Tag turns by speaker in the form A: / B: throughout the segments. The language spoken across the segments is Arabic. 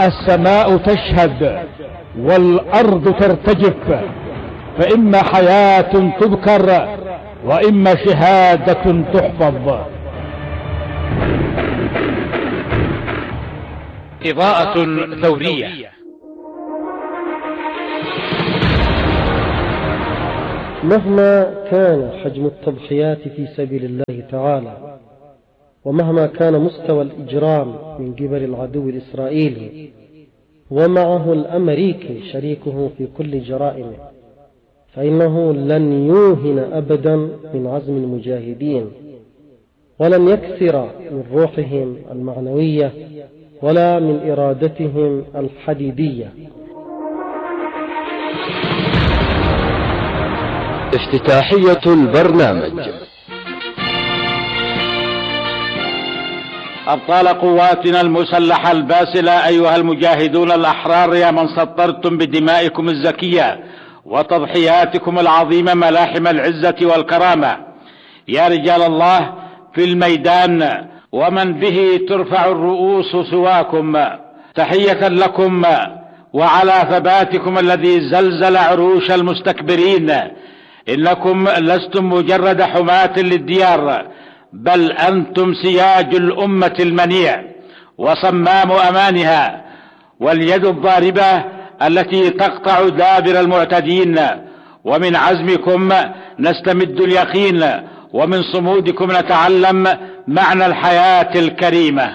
A: السماء تشهد والأرض ترتجف، فإما حياة تذكر وإما شهادة تحفظ.
B: إضاءة ثورية.
C: مهما كان حجم التضحيات في سبيل الله تعالى، ومهما كان مستوى الإجرام من قبل العدو الإسرائيلي ومعه الأمريكي شريكه في كل جرائمه، فإنه لن يوهن أبدا من عزم المجاهدين، ولن يكسر من روحهم المعنوية ولا من إرادتهم الحديدية.
D: افتتاحية البرنامج.
E: أبطال قواتنا المسلحة الباسلة، أيها المجاهدون الأحرار، يا من سطرتم بدمائكم الزكية وتضحياتكم العظيمة ملاحم العزة والكرامة، يا رجال الله في الميدان ومن به ترفع الرؤوس سواكم، تحية لكم وعلى ثباتكم الذي زلزل عروش المستكبرين. إنكم لستم مجرد حماة للديار، بل أنتم سياج الأمة المنيع وصمام أمانها، واليد الضاربة التي تقطع دابر المعتدين. ومن عزمكم نستمد اليقين، ومن صمودكم نتعلم معنى الحياة الكريمة.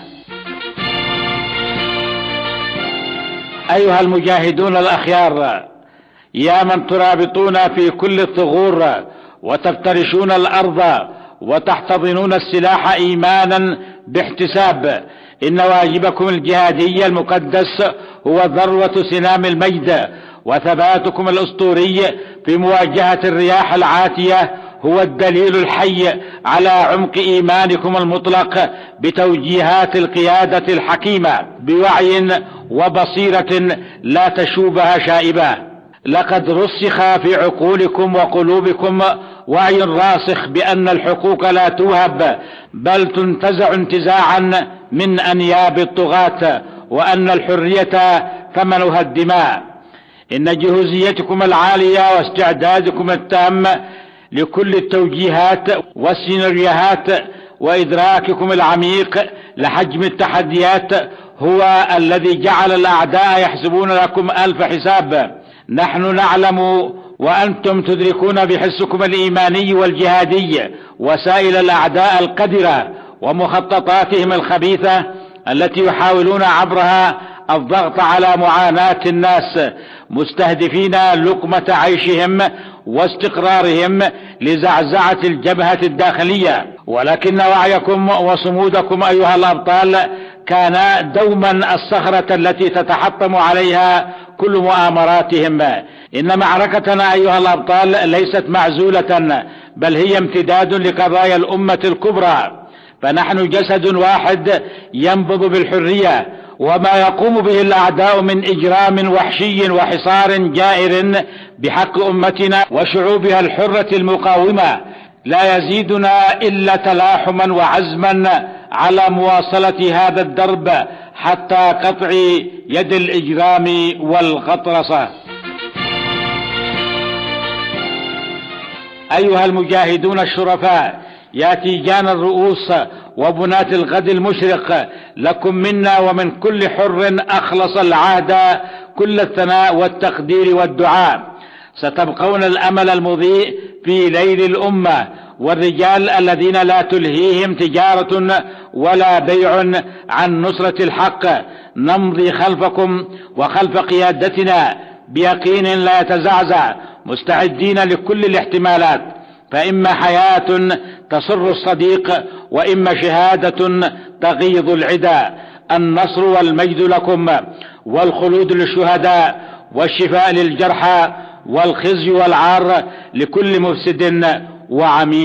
E: أيها المجاهدون الأخيار، يا من ترابطون في كل الثغور وتفترشون الأرض وتحتضنون السلاح إيمانا باحتساب، إن واجبكم الجهادي المقدس هو ذروة سنام المجد، وثباتكم الأسطوري في مواجهة الرياح العاتية هو الدليل الحي على عمق إيمانكم المطلق بتوجيهات القيادة الحكيمة بوعي وبصيرة لا تشوبها شائبة. لقد رسخ في عقولكم وقلوبكم وعي راسخ بأن الحقوق لا توهب بل تنتزع انتزاعا من أنياب الطغاة، وأن الحرية ثمنها الدماء. إن جهوزيتكم العالية واستعدادكم التام لكل التوجيهات والسيناريوهات وإدراككم العميق لحجم التحديات هو الذي جعل الأعداء يحسبون لكم ألف حساب. نحن نعلم وأنتم تدركون بحسكم الإيماني والجهادي وسائل الأعداء القذرة ومخططاتهم الخبيثة التي يحاولون عبرها الضغط على معاناة الناس، مستهدفين لقمة عيشهم واستقرارهم لزعزعة الجبهة الداخلية. ولكن وعيكم وصمودكم أيها الأبطال كان دوما الصخرة التي تتحطم عليها كل مؤامراتهم. إن معركتنا أيها الأبطال ليست معزولة، بل هي امتداد لقضايا الأمة الكبرى، فنحن جسد واحد ينبض بالحرية، وما يقوم به الأعداء من إجرام وحشي وحصار جائر بحق أمتنا وشعوبها الحرة المقاومة لا يزيدنا إلا تلاحما وعزما على مواصلة هذا الدرب حتى قطع يد الإجرام والغطرسة. أيها المجاهدون الشرفاء، يا تيجان الرؤوس وبنات الغد المشرق، لكم منا ومن كل حر أخلص العهد كل الثناء والتقدير والدعاء. ستبقون الأمل المضيء في ليل الأمة، والرجال الذين لا تلهيهم تجارة ولا بيع عن نصرة الحق. نمضي خلفكم وخلف قيادتنا بيقين لا يتزعزع، مستعدين لكل الاحتمالات، فإما حياة تسر الصديق وإما شهادة تغيظ العدا. النصر والمجد لكم، والخلود للشهداء، والشفاء للجرحى، والخزي والعار لكل مفسد وعميل.